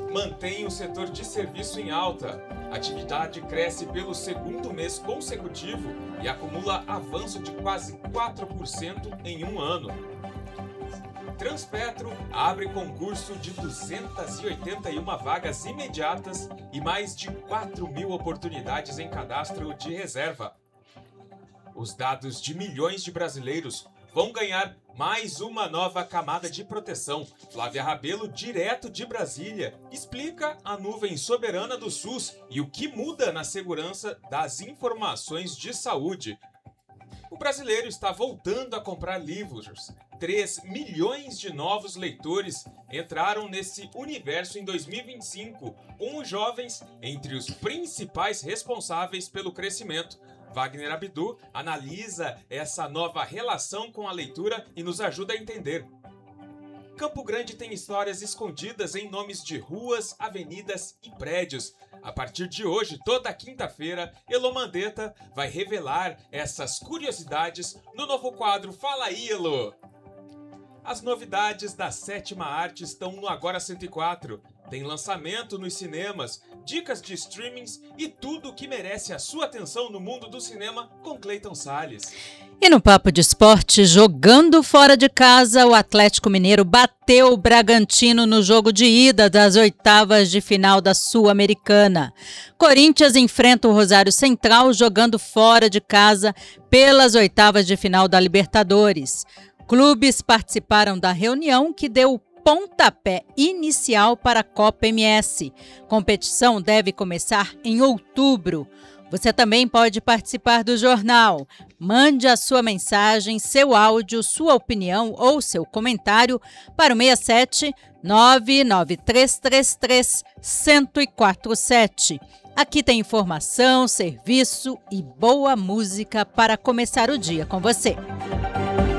mantém o setor de serviço em alta. A atividade cresce pelo segundo mês consecutivo e acumula avanço de quase 4% em um ano. Transpetro abre concurso de 281 vagas imediatas e mais de 4.000 oportunidades em cadastro de reserva. Os dados de milhões de brasileiros vão ganhar mais uma nova camada de proteção. Flávia Rabelo, direto de Brasília, explica a nuvem soberana do SUS e o que muda na segurança das informações de saúde. O brasileiro está voltando a comprar livros. 3 milhões de novos leitores entraram nesse universo em 2025, com os jovens entre os principais responsáveis pelo crescimento. Wagner Abdu analisa essa nova relação com a leitura e nos ajuda a entender. Campo Grande tem histórias escondidas em nomes de ruas, avenidas e prédios. A partir de hoje, toda quinta-feira, Elô Mandetta vai revelar essas curiosidades no novo quadro Fala aí, Elô! As novidades da Sétima Arte estão no Agora 104. Tem lançamento nos cinemas, dicas de streamings e tudo o que merece a sua atenção no mundo do cinema com Cleiton Salles. E no Papo de Esporte, jogando fora de casa, o Atlético Mineiro bateu o Bragantino no jogo de ida das oitavas de final da Sul-Americana. Corinthians enfrenta o Rosário Central jogando fora de casa pelas oitavas de final da Libertadores. Clubes participaram da reunião que deu o pontapé inicial para a Copa MS. Competição deve começar em outubro. Você também pode participar do jornal. Mande a sua mensagem, seu áudio, sua opinião ou seu comentário para o 67 99333 1047. Aqui tem informação, serviço e boa música para começar o dia com você.